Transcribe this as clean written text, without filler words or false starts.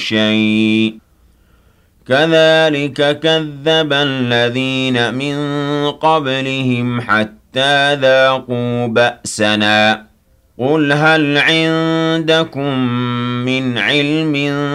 شيء كذلك كذب الذين من قبلهم حتى ذاقوا بأسنا قل هل عندكم من علم